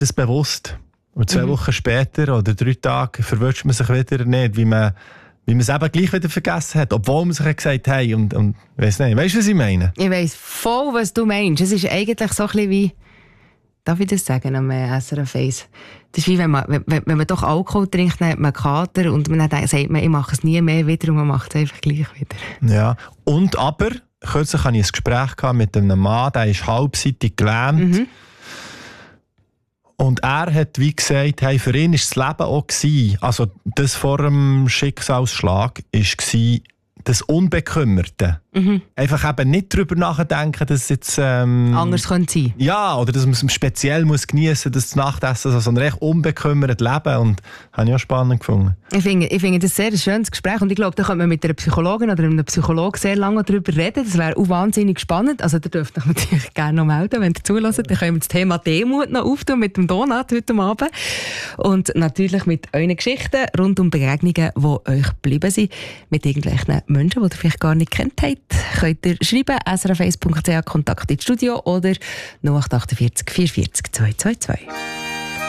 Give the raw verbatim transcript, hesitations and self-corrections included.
das bewusst. Und zwei mhm. Wochen später oder drei Tage verwünscht man sich wieder nicht, wie man, wie man es eben gleich wieder vergessen hat. Obwohl man sich hat gesagt hat, hey, und, und weiss nicht. Weißt du, was ich meine? Ich weiss voll, was du meinst. Es ist eigentlich so ein bisschen wie, darf ich das sagen am S R F eins? Das ist wie, wenn man, wenn, wenn man doch Alkohol trinkt, dann hat man Kater und man dann sagt man, ich mache es nie mehr wieder und man macht es einfach gleich wieder. Ja, und aber, kürzlich hatte ich ein Gespräch mit einem Mann, der ist halbseitig gelähmt. Mhm. Und er hat wie gesagt, hey, für ihn war das Leben auch gewesen, also das vor dem Schicksalsschlag, war das Unbekümmerte. Mhm. Einfach eben nicht darüber nachdenken, dass es jetzt... Ähm, anders könnte sein. Ja, oder dass man es speziell muss geniessen muss, das Nachtessen, sondern echt unbekümmert leben. Und das habe ich auch spannend gefunden. Ich finde, ich finde das sehr ein schönes Gespräch und ich glaube, da könnte man mit einer Psychologin oder einem Psychologen sehr lange darüber reden. Das wäre auch wahnsinnig spannend. Also, ihr dürft euch natürlich gerne noch melden, wenn ihr zulässt. Dann können wir das Thema Demut noch auftun mit dem Donat heute Abend. Und natürlich mit euren Geschichten rund um Begegnungen, die euch geblieben sind, mit irgendwelchen Menschen, die ihr vielleicht gar nicht kennt habt. Könnt ihr schreiben, s r f eins punkt c h, Kontakt ins Studio oder null acht acht vier vier vier vier zwei zwei zwei.